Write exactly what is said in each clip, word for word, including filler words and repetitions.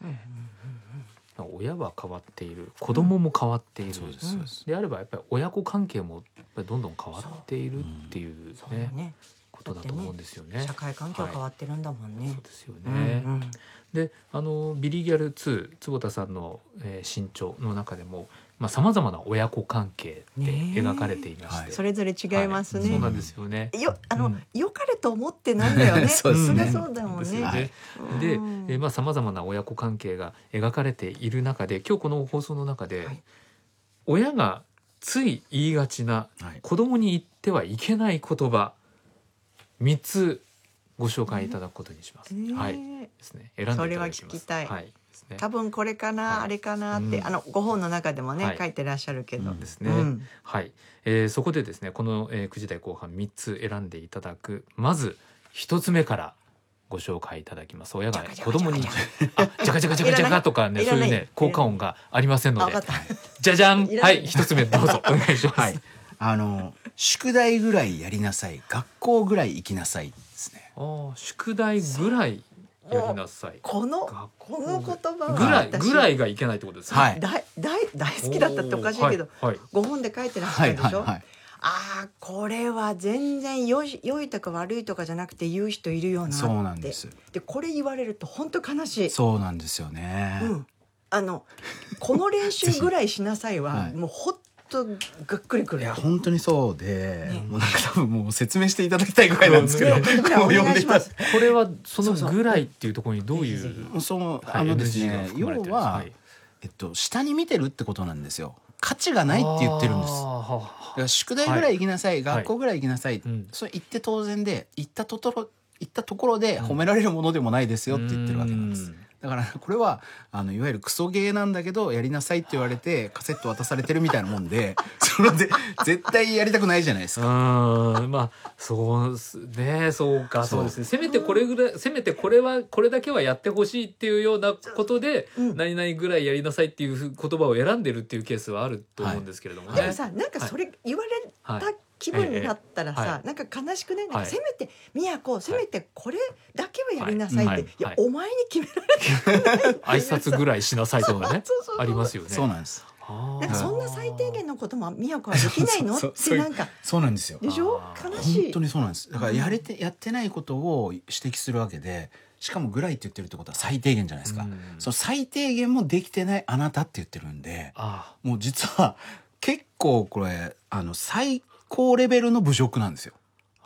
親は変わっている、子供も変わっている、 そうですそうです。 であればやっぱり親子関係もやっぱりどんどん変わっているっていうそうね、 ねことだと思うんですよね。 社会環境変わってるんだもんね、 そうですよね。 うんうん、 であのビリーギャルツー坪田さんの、えー、新潮の中でもさまざ、まな親子関係で描かれていまして、 ね、それぞれ違いますね、 はい、そうなんですよね。 よあの、 うん、 よかれと思ってなんだよねそうですね。 そりゃそうだもんね。 はい、で、えー、まあさまざまな親子関係が描かれている中で、今日この放送の中で、はい、親がつい言いがちな、はい、子供に言ってはいけない言葉みっつご紹介いただくことにします。えー、はいですね。選んでいただきます。 それは聞きたい。 はい。ね、 多分これかな、はい、あれかなって、うん、あのご本の中でもね、はい、書いてらっしゃるけど、 うん、ですね、うん、はい、えー、そこでですねこの、えー、くじ台後半みっつ選んでいただく、まずひとつめからご紹介いただきます。親が子供にあジャカジャカジャカジャカとかね、そういうね効果音がありませんので、じゃじゃん、はいひとつめどうぞお願いします。はい、 あの宿題ぐらいやりなさい、学校ぐらい行きなさいですね。 あ宿題ぐらいやりなさい、 このこの言葉はぐらいぐらいがいけないってことですね。 はい、大大大好きだったっておかしいけど、はいはい、ご本で書いてらっしゃるでしょ。はいはいはい、ああこれは全然良い良いとか悪いとかじゃなくて言う人いるよなって。 そうなんです。 でこれ言われると本当悲しい。 そうなんですよね。 うん、あのこの練習ぐらいしなさいは、はい、もうほっとがっくりくる。 いや本当にそうで、ね、もうなんか多分もう説明していただきたいぐらいなんですけど、ね、 お願いします。 これはそのぐらいっていうところにどういうそのあのですね、要は、えっと下に見てるってことなんですよ。価値がないって言ってるんです。だから宿題ぐらい行きなさい、はい、学校ぐらい行きなさい、はい、それ言って当然で、言ったところ言ったところで褒められるものでもないですよって言ってるわけなんです。だからこれはあのいわゆるクソゲーなんだけどやりなさいって言われてカセット渡されてるみたいなもんでそれで絶対やりたくないじゃないですか。 うんまあそうね、そうか、そうですね。せめてこれぐらい、せめてこれはこれだけはやってほしいっていうようなことで、うん、何々ぐらいやりなさいっていう言葉を選んでるっていうケースはあると思うんですけれどもね。 はい、でもさ、なんかそれ言われた、はい、気分になったらさ、はい、なんか悲しくね、なんかせめて宮子、せめてこれだけはやりなさいって、はいはい、いや、はい、お前に決められて挨拶ぐらいしなさいとかねありますよね。 そうなんです。 なんかそんな最低限のことも宮子はできないのってなんかそうなんですよ。 でしょ、悲しい。 本当にそうなんです。だからやれてやってないことを指摘するわけで、しかもぐらいって言ってるってことは最低限じゃないですか。その最低限もできてないあなたって言ってるんで、もう実は結構これあの最高レベルの侮辱なんですよ。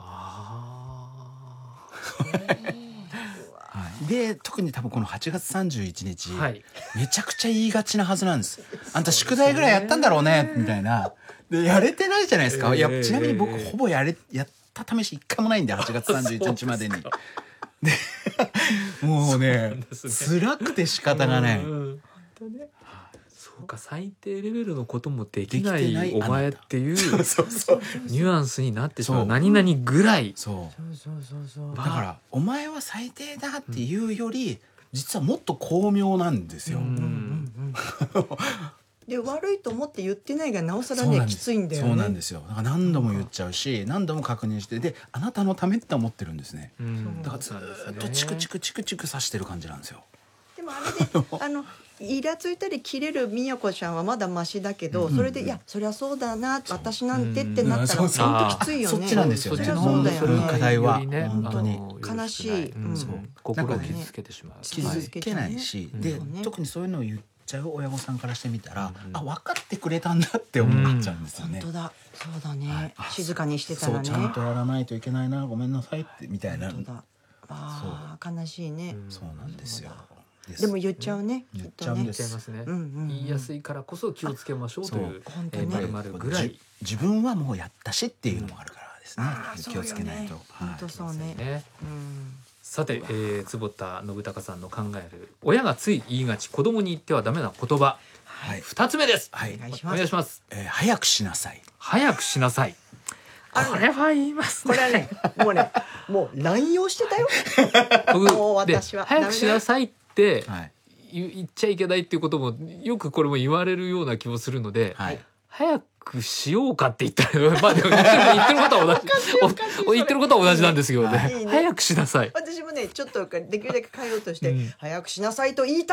あはい、で特に多分このはちがつさんじゅういちにち、はい、めちゃくちゃ言いがちなはずなんです。あんた宿題ぐらいやったんだろうねみたいな。でやれてないじゃないですか。いやちなみに僕ほぼやれやった試し一回もないんではちがつさんじゅういちにちまでに。でもうね辛くて仕方がない。 そうか、最低レベルのこともできないお前っていうニュアンスになってしまう。何々ぐらい。 そうだからお前は最低だっていうより、うん、実はもっと巧妙なんですよ。うんうんうんで悪いと思って言ってないがなおさらねきついんだよね。 そうなんですよ。だから何度も言っちゃうし、何度も確認して、であなたのためって思ってるんですね。だからずっとチクチクチクチクさしてる感じなんですよ。 でもあれであのイラついたり切れる宮子ちゃんはまだマシだけど、うん、それでいやそりゃそうだな私なんてってなったら本当きついよね。 そっちなんですよね。 そうだよね。 課題は本当に悲しい。 うん、そう心を傷つけてしまう。 傷つけないし、で特にそういうのを言ってちゃう親御さんからしてみたら、うん、あ分かってくれたんだって思っちゃうんですよね。 本当だ、そうだね、はい、静かにしてたらね、 そうちゃんとやらないといけないな、ごめんなさいってみたいな。 本当だ、あ悲しいね、 うん、そうなんですよ。 でも言っちゃうね、 うん、言っちゃうんです。 言っちゃいますね、うんうんうん、言いやすいからこそ気をつけましょうという、 本当ね、 丸々ぐらい自分はもうやったしっていうのもあるからですね、うん、気をつけないと。 本当そうね、 ね、うん、さて、えー、坪田信孝さんの考える親がつい言いがち子供に言ってはダメな言葉、はい、ふたつめです、はい、お願いします。お願いします。 えー、早くしなさい。 早くしなさい。これは言いますね。 これはね、もうね、もう乱用してたよ。もう私は早くしなさいって、はい、言っちゃいけないっていうこともよくこれも言われるような気もするので、はい、早くしようかって言ったら、まあでも言ってることは同じ言ってることは同じなんですけどね、はい、早くしなさい。 私もねちょっとできるだけ変えようとして、うん、早くしなさいと言いたい